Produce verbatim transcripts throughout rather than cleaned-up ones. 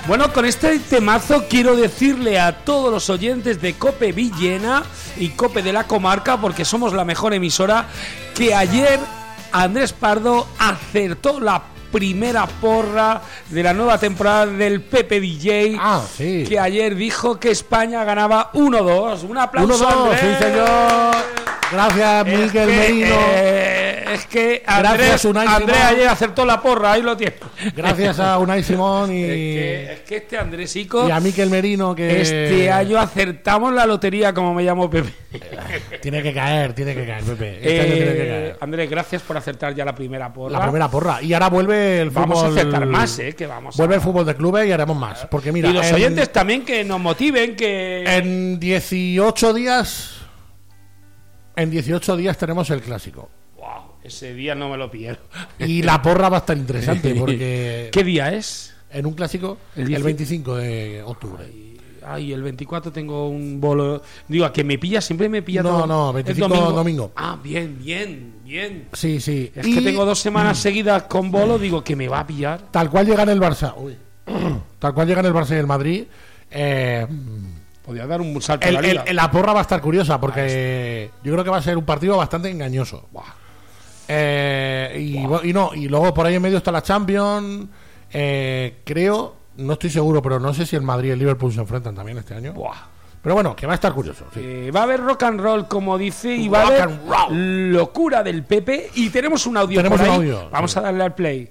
Bueno, con este temazo quiero decirle a todos los oyentes de COPE Villena y COPE de la comarca, porque somos la mejor emisora, que ayer Andrés Pardo acertó la primera porra de la nueva temporada del Pepe D J. Ah, sí. Que ayer dijo que España ganaba uno dos. Un aplauso. uno dos, sí, señor. Gracias, es Miguel que, Merino. Eh, es que Andrés, Andrés ayer acertó la porra, ahí lo tiene. Gracias a Unai Simón y... Es que, es que este Andresico... Y a Miguel Merino que... Este año acertamos la lotería, como me llamo Pepe. Tiene que caer, tiene que caer, Pepe. Este eh, año tiene que caer. Andrés, gracias por acertar ya la primera porra. La primera porra. Y ahora vuelve el vamos fútbol... Vamos a acertar más, ¿eh? Que vamos vuelve a... el fútbol de clubes y haremos más. Porque mira... Y los en... oyentes también que nos motiven, que... En dieciocho días... En dieciocho días tenemos el clásico. Wow, ese día no me lo pierdo. Y la porra va a estar interesante porque... ¿Qué día es? En un clásico, el, el veinticinco de octubre. Ay, ay, el veinticuatro tengo un bolo. Digo, a que me pilla, siempre me pilla no, todo. No, no, veinticinco domingo. domingo. Ah, bien, bien, bien. Sí, sí. Es y... que tengo dos semanas seguidas con bolo, digo que me va a pillar. Tal cual llegan el Barça. Uy. Tal cual llegan el Barça y el Madrid. Eh... Podría dar un salto el, a la liga. el, la porra va a estar curiosa porque yo creo que va a ser un partido bastante engañoso. Eh, y, y no y luego por ahí en medio está la Champions. Eh, creo, no estoy seguro, pero no sé si el Madrid y el Liverpool se enfrentan también este año. Buah. Pero bueno, que va a estar curioso. Sí. Eh, va a haber rock and roll, como dice, y va rock a haber locura del Pepe. Y tenemos un audio. Tenemos por un ahí. audio. Vamos sí. a darle al play.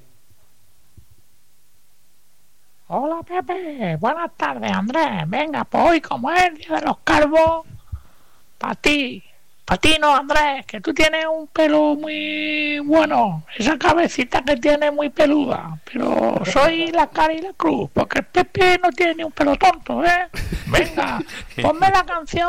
Hola Pepe, buenas tardes Andrés, venga, pues hoy como es el día de los calvos, para ti, para ti no Andrés, que tú tienes un pelo muy bueno, esa cabecita que tienes muy peluda, pero soy la cara y la cruz, porque el Pepe no tiene ni un pelo tonto, ¿eh? Venga, ponme la canción